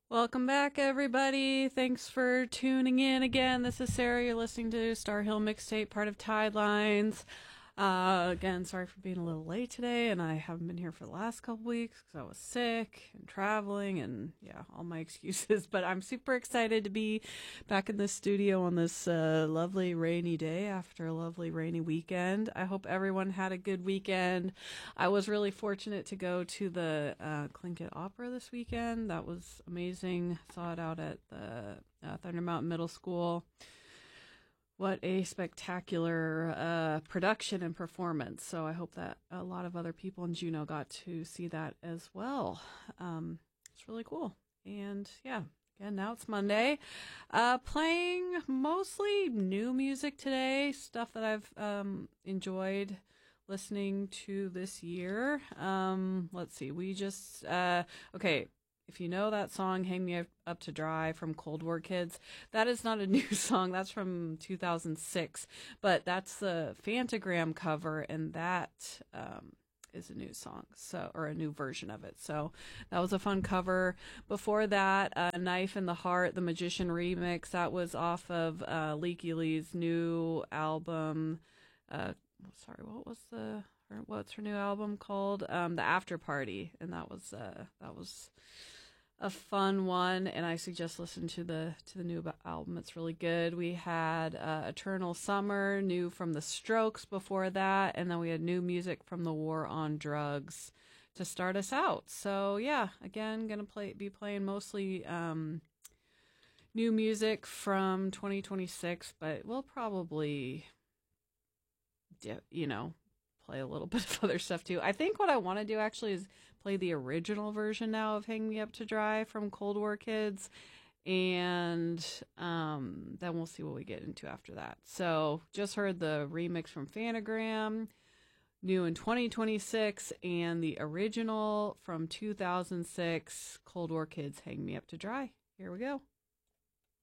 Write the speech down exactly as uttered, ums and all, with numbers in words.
Welcome back, everybody. Thanks for tuning in again. This is Sarah. You're listening to Star Hill Mixtape, part of Tide Lines. Uh, again, sorry for being a little late today, and I haven't been here for the last couple weeks because I was sick and traveling, and yeah, all my excuses. But I'm super excited to be back in the studio on this uh, lovely rainy day after a lovely rainy weekend. I hope everyone had a good weekend. I was really fortunate to go to the uh, Tlingit Opera this weekend. That was amazing. Saw it out at the uh, Thunder Mountain Middle School. What a spectacular uh, production and performance. So I hope that a lot of other people in Juneau got to see that as well. Um, it's really cool. And yeah, again, now it's Monday. Uh, playing mostly new music today, stuff that I've um, enjoyed listening to this year. Um, let's see, we just, uh, okay. If you know that song, Hang Me Up to Dry from Cold War Kids, that is not a new song. That's from two thousand six. But that's the Fantagram cover, and that um, is a new song, so or a new version of it. So that was a fun cover. Before that, uh, Knife in the Heart, the Magician remix, that was off of uh, Leaky Lee's new album. Uh, sorry, what was the... What's her new album called? Um, The After Party, and that was uh, that was a fun one, and I suggest listening to the to the new album. It's really good. We had uh, Eternal Summer, new from the Strokes before that, and then we had new music from the War on Drugs to start us out. So yeah, again, gonna play be playing mostly um, new music from twenty twenty-six, but we'll probably, you know, play a little bit of other stuff too. I think what I want to do actually is play the original version now of Hang Me Up to Dry from Cold War Kids, and um, then we'll see what we get into after that. So just heard the remix from Fanagram, new in twenty twenty-six, and the original from two thousand six, Cold War Kids, Hang Me Up to Dry. Here we go.